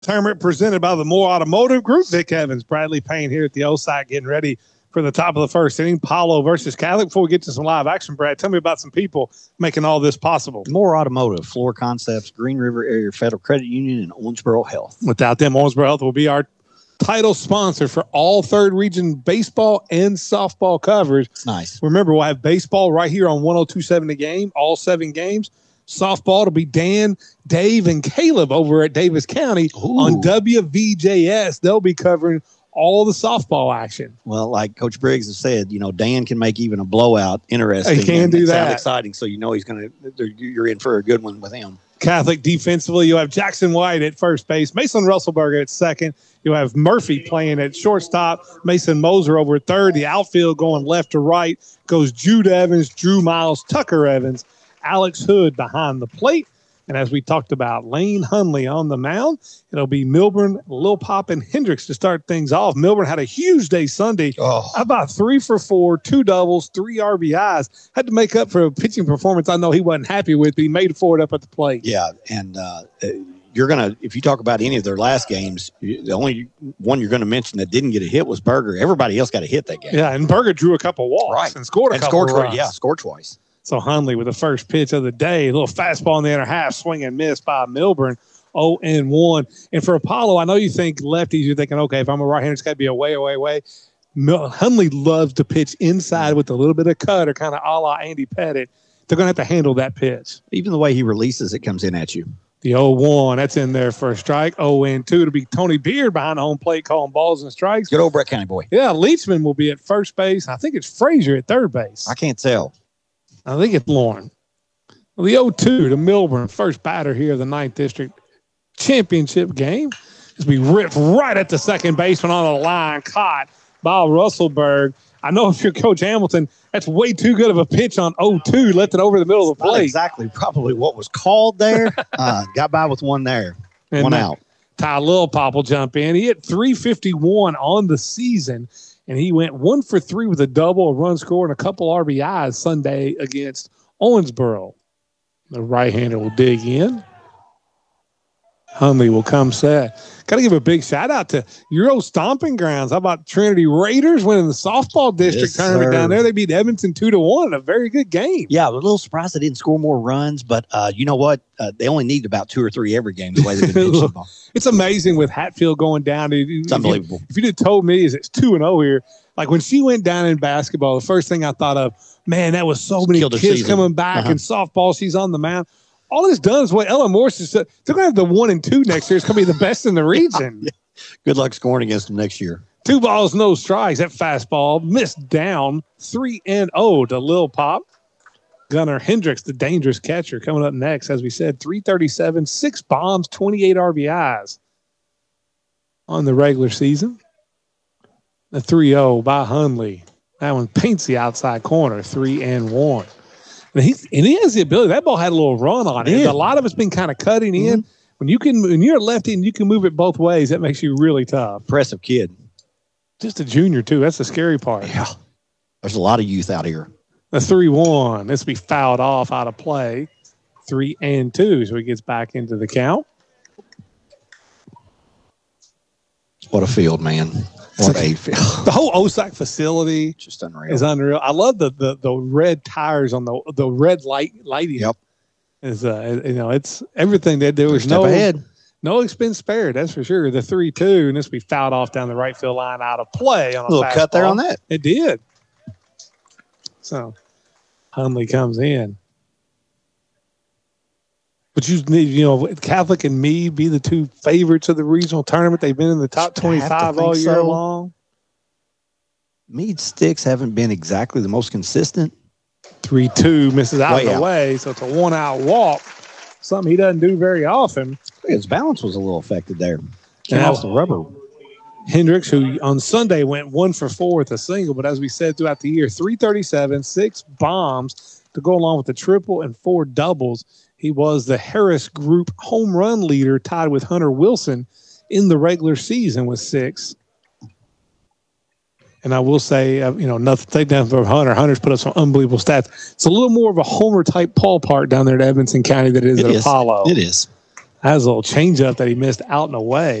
Tournament presented by the Moore Automotive Group. Vic Evans, Bradley Payne here at the O-site getting ready for the top of the first inning. Paulo versus Catholic. Before we get to some live action, Brad, tell me about some people making all this possible. Moore Automotive, Floor Concepts, Green River Area Federal Credit Union, and Owensboro Health. Without them, Owensboro Health will be our title sponsor for all third region baseball and softball coverage. Nice. Remember, we'll have baseball right here on 102.7 The Game, all 7 games. Softball to be Dan, Dave, and Caleb over at Davis County. Ooh. On WVJS. They'll be covering all the softball action. Well, like Coach Briggs has said, Dan can make even a blowout interesting. He can do that. Exciting, so he's going to. You're in for a good one with him. Catholic defensively, you'll have Jackson White at first base, Mason Russellberger at second. You'll have Murphy playing at shortstop, Mason Moser over at third. The outfield going left to right goes Jude Evans, Drew Miles, Tucker Evans, Alex Hood behind the plate. And as we talked about, Lane Hunley on the mound. It'll be Milburn, Lil Pop, and Hendricks to start things off. Milburn had a huge day Sunday. About 3 for 4, 2 doubles, 3 RBIs. Had to make up for a pitching performance I know he wasn't happy with, but he made for it up at the plate. Yeah, and you're going to, if you talk about any of their last games, the only one you're going to mention that didn't get a hit was Berger. Everybody else got a hit that game. Yeah, and Berger drew a couple walks and scored a couple runs. Yeah, scored twice. So Hunley with the first pitch of the day, a little fastball in the inner half, swing and miss by Milburn, 0-1. And for Apollo, I know you think lefties, you're thinking, okay, if I'm a right-hander, it's got to be away. Hunley loves to pitch inside with a little bit of cutter, kind of a la Andy Pettit. They're going to have to handle that pitch. Even the way he releases it comes in at you. The 0-1, that's in there for a strike. 0-2 to be Tony Beard behind the home plate calling balls and strikes. Good old Brett County boy. Yeah, Leachman will be at first base. I think it's Frazier at third base. I can't tell. I think it's Lauren. Well, the 0-2 to Milburn, first batter here of the 9th District Championship game. It's be ripped right at the second baseman on the line, caught by Russellberg. I know if you're Coach Hamilton, that's way too good of a pitch on 0-2. Left it over the middle of the plate. Not exactly probably what was called there. Got by with one there. And one out. Ty Lilpop will jump in. He hit .351 on the season. And he went 1 for 3 with a double, a run score, and a couple RBIs Sunday against Owensboro. The right-hander will dig in. Hunley will come set. Got to give a big shout-out to your old stomping grounds. How about Trinity Raiders winning the softball district tournament down there? They beat Evanston 2-1 in a very good game. Yeah, I was a little surprised they didn't score more runs, but you know what? They only need about 2 or 3 every game the way they've been pitching. It's amazing with Hatfield going down. It's unbelievable. If you'd have told me it's 2-0 here, like when she went down in basketball, the first thing I thought of, man, that was so many kids coming back in softball. She's on the mound. All it's done is what Ella Morse has said. They're going to have the 1 and 2 next year. It's going to be the best in the region. Yeah. Good luck scoring against them next year. 2 balls, no strikes. That fastball missed down. 3-0 to Lil Pop. Gunnar Hendricks, the dangerous catcher, coming up next. As we said, 337, 6 bombs, 28 RBIs on the regular season. The 3-0 by Hunley. That one paints the outside corner, 3-1. And he has the ability. That ball had a little run on it. A lot of it's been kind of cutting in. When you're a lefty and you can move it both ways, that makes you really tough. Impressive kid. Just a junior, too. That's the scary part. Yeah. There's a lot of youth out here. The 3-1. This will be fouled off out of play. 3-2. So he gets back into the count. What a field, man. What a field. The whole OSAC facility just unreal. Is unreal. I love the red tires on the red lighting. Yep. It's everything that there was no expense spared. That's for sure. The 3-2, and this will be fouled off down the right field line out of play on a little cut there on that. It did. So Hunley comes in. But Catholic and Meade be the 2 favorites of the regional tournament. They've been in the top 25 all year long. Meade sticks haven't been exactly the most consistent. 3-2 misses out of the way, so it's a 1-out walk. Something he doesn't do very often. His balance was a little affected there. Came off the rubber. Hendricks, who on Sunday went 1 for 4 with a single, but as we said throughout the year, 337, 6 bombs to go along with the triple and 4 doubles. He was the Harris Group home run leader, tied with Hunter Wilson in the regular season with 6. And I will say, nothing take down for Hunter. Hunter's put up some unbelievable stats. It's a little more of a homer-type ballpark down there at Evanston County than it is at Apollo. It is. That was a little changeup that he missed out and away.